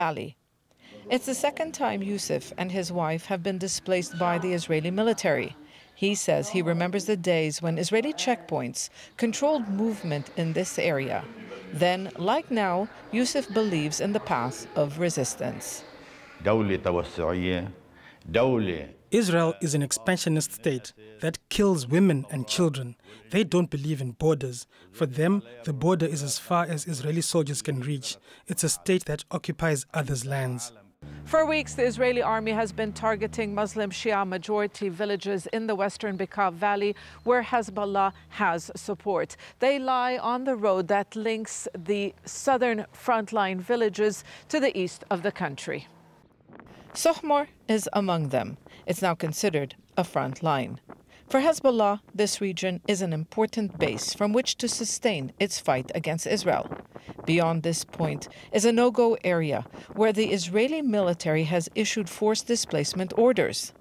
Valley. It's the second time Yusuf and his wife have been displaced by the Israeli military. He says he remembers the days when Israeli checkpoints controlled movement in this area. Then, like now, Yusuf believes in the path of resistance. Israel is an expansionist state that kills women and children. They don't believe in borders. For them, the border is as far as Israeli soldiers can reach. It's a state that occupies others' lands. For weeks, the Israeli army has been targeting Muslim Shia majority villages in the western Bekaa Valley, where Hezbollah has support. They lie on the road that links the southern frontline villages to the east of the country. Sohmor is among them. It's now considered a front line. For Hezbollah, this region is an important base from which to sustain its fight against Israel. Beyond this point is a no-go area where the Israeli military has issued forced displacement orders.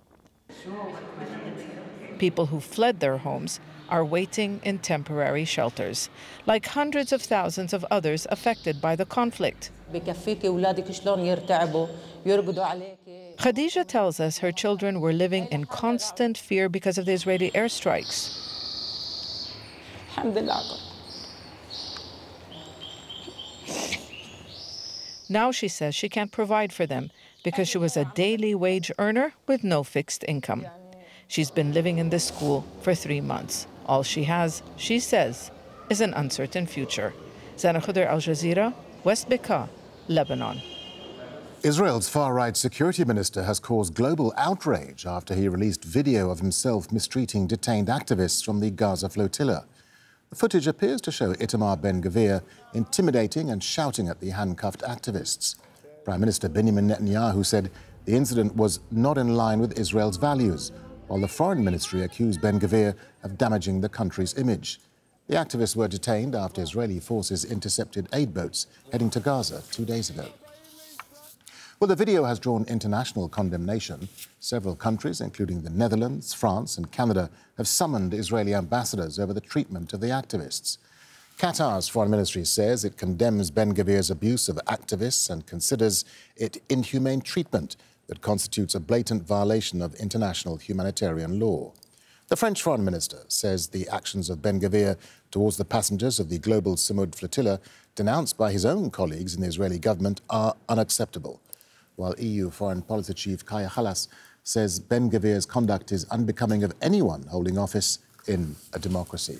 People who fled their homes are waiting in temporary shelters, like hundreds of thousands of others affected by the conflict. Khadija tells us her children were living in constant fear because of the Israeli airstrikes. Now she says she can't provide for them because she was a daily wage earner with no fixed income. She's been living in this school for 3 months. All she has, she says, is an uncertain future. Zana Khuder, Al Jazeera, West Bekaa, Lebanon. Israel's far-right security minister has caused global outrage after he released video of himself mistreating detained activists from the Gaza flotilla. The footage appears to show Itamar Ben-Gvir intimidating and shouting at the handcuffed activists. Prime Minister Benjamin Netanyahu said the incident was not in line with Israel's values, while the Foreign Ministry accused Ben-Gvir of damaging the country's image. The activists were detained after Israeli forces intercepted aid boats heading to Gaza 2 days ago. Well, the video has drawn international condemnation. Several countries, including the Netherlands, France and Canada, have summoned Israeli ambassadors over the treatment of the activists. Qatar's foreign ministry says it condemns Ben-Gvir's abuse of activists and considers it inhumane treatment that constitutes a blatant violation of international humanitarian law. The French foreign minister says the actions of Ben-Gvir towards the passengers of the global Samud flotilla, denounced by his own colleagues in the Israeli government, are unacceptable. While EU Foreign Policy Chief Kaja Kallas says Ben-Gvir's conduct is unbecoming of anyone holding office in a democracy.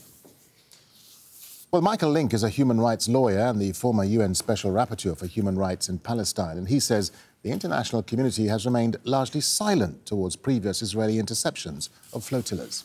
Well, Michael Lynk is a human rights lawyer and the former UN Special Rapporteur for Human Rights in Palestine, and he says the international community has remained largely silent towards previous Israeli interceptions of flotillas.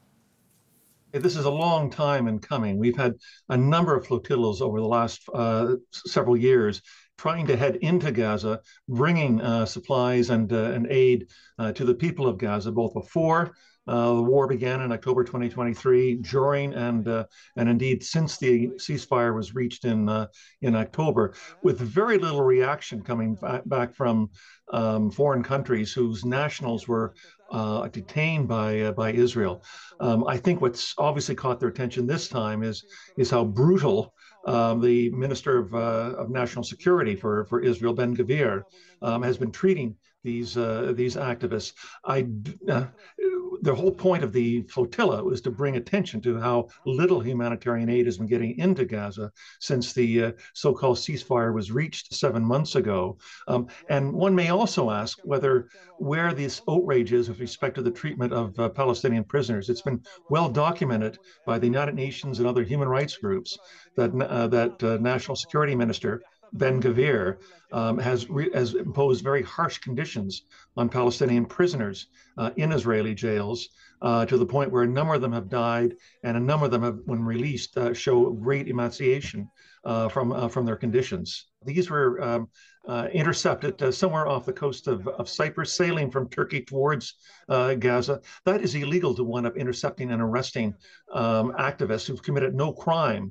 This is a long time in coming. We've had a number of flotillas over the last several years trying to head into Gaza, bringing supplies and aid to the people of Gaza, both before the war began in October 2023, during, and indeed since the ceasefire was reached in October, with very little reaction coming back from foreign countries whose nationals were detained by Israel. I think what's obviously caught their attention this time is how brutal the Minister of National Security for Israel, Ben-Gvir, has been treating these activists. The whole point of the flotilla was to bring attention to how little humanitarian aid has been getting into Gaza since the so-called ceasefire was reached 7 months ago. And one may also ask where this outrage is with respect to the treatment of Palestinian prisoners. It's been well documented by the United Nations and other human rights groups that National Security Minister Ben-Gvir has imposed very harsh conditions on Palestinian prisoners in Israeli jails, to the point where a number of them have died, and a number of them have, when released, show great emaciation from their conditions. These were intercepted somewhere off the coast of Cyprus, sailing from Turkey towards Gaza. That is illegal to wind up intercepting and arresting activists who've committed no crime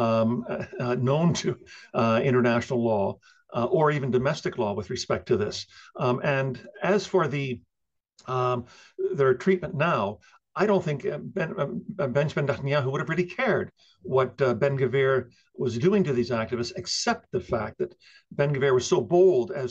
known to international law or even domestic law with respect to this. And as for their treatment now, I don't think Benjamin Netanyahu would have really cared what Ben Gvir was doing to these activists, except the fact that Ben Gvir was so bold as